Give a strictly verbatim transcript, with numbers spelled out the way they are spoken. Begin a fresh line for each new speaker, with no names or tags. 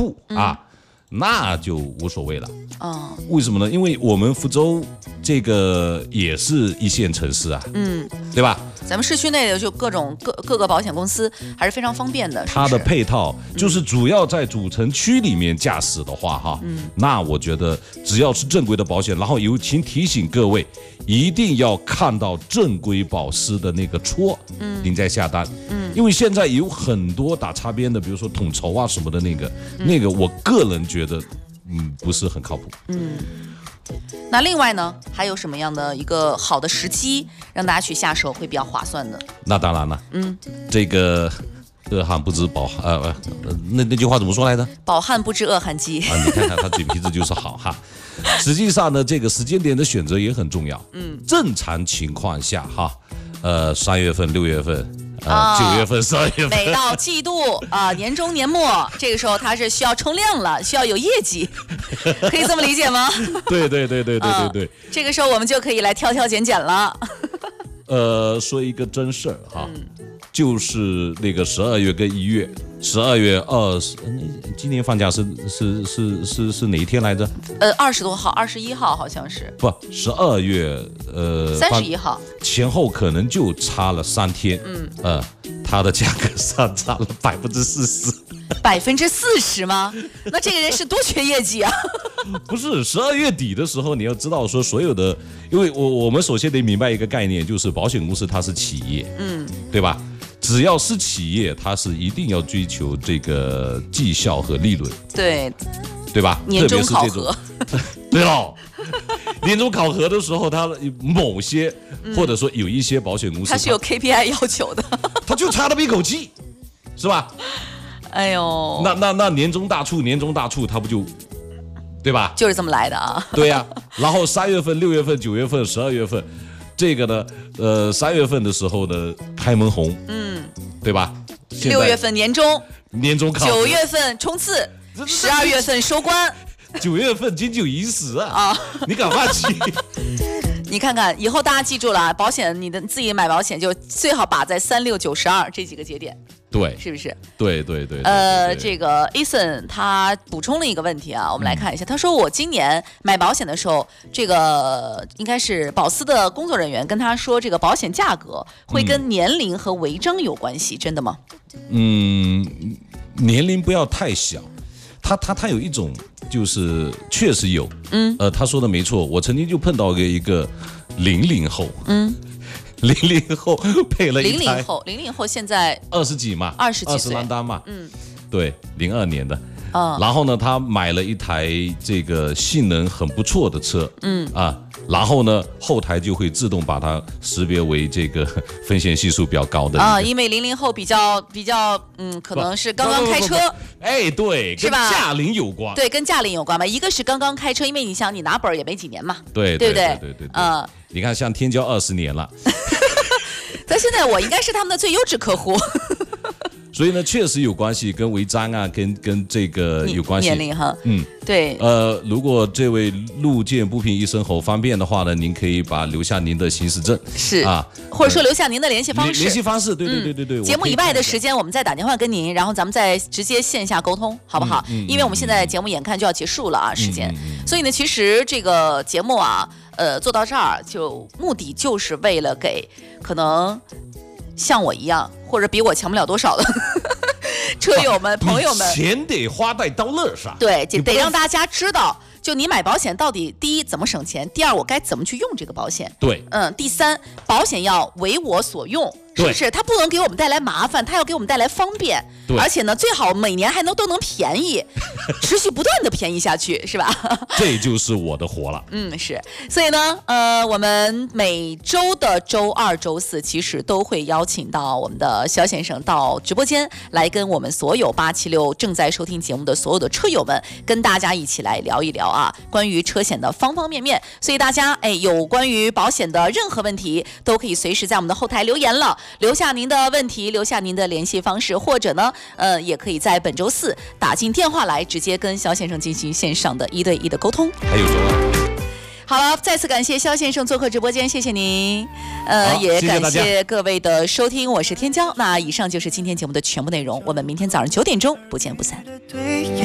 步、嗯、啊，那就无所谓了。
哦，
为什么呢？因为我们福州这个也是一线城市啊，
嗯，
对吧？
咱们市区内的就各种各各个保险公司还是非常方便的。
它的配套就是主要在主城区里面驾驶的话，哈、嗯，那我觉得只要是正规的保险，然后友情提醒各位，一定要看到正规保师的那个戳，嗯，您再下单，嗯，因为现在有很多打擦边的，比如说统筹啊什么的那个，嗯、那个我个人觉得，嗯，不是很靠谱，
嗯。那另外呢，还有什么样的一个好的时机让大家去下手会比较划算呢？
那当然了，嗯，这个恶汉不知饱呃呃，那那句话怎么说来着？
饱汉不知饿汉饥
啊！你看看他嘴皮子就是好哈。实际上呢，这个时间点的选择也很重要。嗯，正常情况下哈，呃，三月份、六月份。啊，九月份、十二月份，
每到季度啊、呃、年终年末，这个时候它是需要冲量了，需要有业绩，可以这么理解吗？
对对对对对对对、嗯，
这个时候我们就可以来挑挑拣拣了。
呃，说一个真事儿哈、嗯，就是那个十二月跟一月，十二月二十，今年放假是是是是是哪一天来着？
呃，二十多号，二十一号好像是。
不，十二月呃
三十一号
前后可能就差了三天。嗯，呃，它的价格上涨了百分之四十。
百分之四十吗？那这个人是多缺业绩啊！
不是，十二月底的时候，你要知道说所有的，因为我我们首先得明白一个概念，就是保险公司它是企业，嗯，对吧？只要是企业，它是一定要追求这个绩效和利润，
对，
对吧？
年终考核，
对喽。年终考核的时候，它某些、嗯、或者说有一些保险公司，
它是有 K P I 要求的，
它就差那么一口气，是吧？
哎呦，
那那那年终大促，年终大促，它不就，对吧？
就是这么来的啊。
对呀、啊，然后三月份、六月份、九月份、十二月份，这个呢，呃，三月份的时候呢，开门红，嗯，对吧？
六月份年终，
年终考，
九月份冲刺，十二月份收官，
九月份金九银十啊！啊，你敢放弃？
你看看，以后大家记住了，保险你的自己买保险就最好把在三六九十二这几个节点。
对，
是不是？
对对 对, 对。
呃，这个 Eason 他补充了一个问题啊，我们来看一下。嗯、他说我今年买保险的时候，这个应该是保司的工作人员跟他说，这个保险价格会跟年龄和违章有关系，嗯、真的吗？
嗯，年龄不要太小。他他他有一种就是确实有，嗯，呃，他说的没错。我曾经就碰到一个零零后，嗯。零零后配了一台，
零零后，零零后现在
二十几嘛，
二十几岁，
二十啷当嘛，
嗯，
对，零二年的，
嗯，
然后呢，他买了一台这个性能很不错的车，嗯啊，然后呢，后台就会自动把它识别为这个风险系数比较高的
啊，因为零零后比较比较，嗯，可能是刚刚开车，
哎，对，
是吧？
跟驾龄有关，
对，跟驾龄有关嘛，一个是刚刚开车，因为你想你拿本也没几年嘛，
对，
对不对？
对对对，嗯，你看像天骄二十年了。
但现在我应该是他们的最优质客户，
所以呢，确实有关系，跟违章啊，跟跟这个有关系。
年龄哈，
嗯，
对。
呃，如果这位路见不平一声吼方便的话呢，您可以把留下您的行驶证，
是
啊，
或者说留下您的联系方式。
联系方式，对对对对对。
嗯、节目以外的时间，我们再打电话跟您，然后咱们再直接线下沟通，好不好？嗯嗯、因为我们现在节目眼看就要结束了啊，时间。嗯嗯嗯、所以呢，其实这个节目啊。呃，做到这儿就目的就是为了给可能像我一样或者比我强不了多少的车友们、朋友们，
钱得花在刀刃上。
对，得让大家知道，就你买保险到底第一怎么省钱，第二我该怎么去用这个保险。
对，
嗯，第三保险要为我所用。是不是？它不能给我们带来麻烦，它要给我们带来方便，而且呢，最好每年还能都能便宜，持续不断的便宜下去，是吧？
这就是我的活了。
嗯，是。所以呢，呃，我们每周的周二、周四其实都会邀请到我们的肖先生到直播间来，跟我们所有八七六正在收听节目的所有的车友们，跟大家一起来聊一聊啊，关于车险的方方面面。所以大家哎，有关于保险的任何问题，都可以随时在我们的后台留言了。留下您的问题，留下您的联系方式，或者呢，呃，也可以在本周四打进电话来，直接跟肖先生进行线上的一对一的沟通。
还有周二。
好了，再次感谢肖先生做客直播间，谢谢您。呃，也感谢各位的收听，我是天骄。那以上就是今天节目的全部内容，我们明天早上九点钟不见不散。